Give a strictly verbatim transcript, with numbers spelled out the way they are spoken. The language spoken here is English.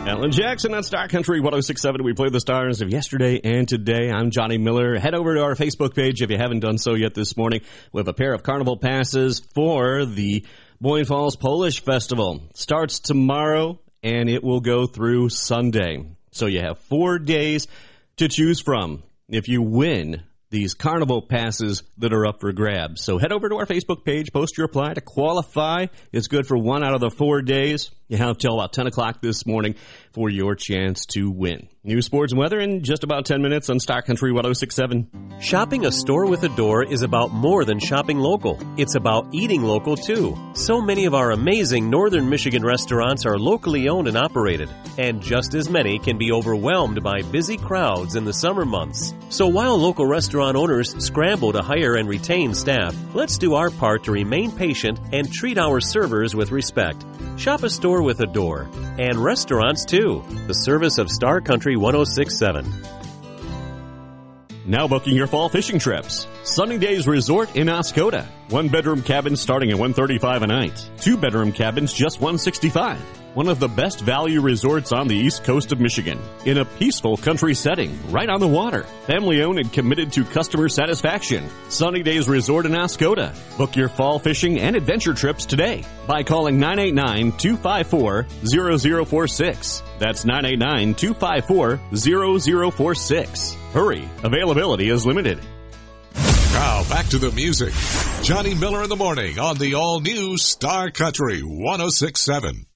Alan Jackson on Star Country one oh six point seven. We play the stars of yesterday and today. I'm Johnny Miller. Head over to our Facebook page if you haven't done so yet this morning. We have a pair of carnival passes for the Boyne Falls Polish Festival. Starts tomorrow and it will go through Sunday. So you have four days to choose from if you win these carnival passes that are up for grabs. So head over to our Facebook page, post your apply to qualify. It's good for one out of the four days. You have till about ten o'clock this morning for your chance to win. News, sports, and weather in just about ten minutes on Star Country one oh six point seven. Shopping a store with a door is about more than shopping local. It's about eating local, too. So many of our amazing Northern Michigan restaurants are locally owned and operated, and just as many can be overwhelmed by busy crowds in the summer months. So while local restaurant owners scramble to hire and retain staff, let's do our part to remain patient and treat our servers with respect. Shop a store with a door. And restaurants, too. The service of Star Country one oh six point seven. Now booking your fall fishing trips. Sunny Days Resort in Oscoda. One-bedroom cabins starting at one hundred thirty-five dollars a night. Two-bedroom cabins just one hundred sixty-five dollars. One of the best value resorts on the east coast of Michigan. In a peaceful country setting, right on the water. Family-owned and committed to customer satisfaction. Sunny Days Resort in Oscoda. Book your fall fishing and adventure trips today by calling nine eight nine, two five four, zero zero four six. That's nine eight nine, two five four, zero zero four six. Hurry, availability is limited. Now back to the music. Johnny Miller in the morning on the all-new Star Country one oh six point seven.